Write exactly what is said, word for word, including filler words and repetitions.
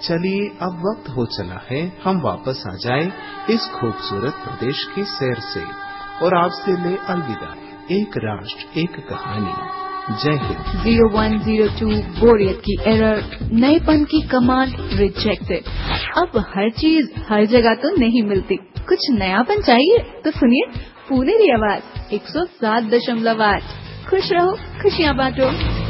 चलिए अब वक्त हो चला है हम वापस आ जाएं इस खूबसूरत प्रदेश की सैर से और आपसे ले अलविदा। एक राष्ट्र एक कहानी। जय Hind. Zero one zero two बोरियत की एरर, नएपन की कमांड रिजेक्टेड। अब हर चीज हर जगह तो नहीं मिलती, कुछ नयापन चाहिए तो सुनिए पुनेरी आवाज एक सौ सात दशमलव आठ। खुश रहो, खुशियाँ बांटो।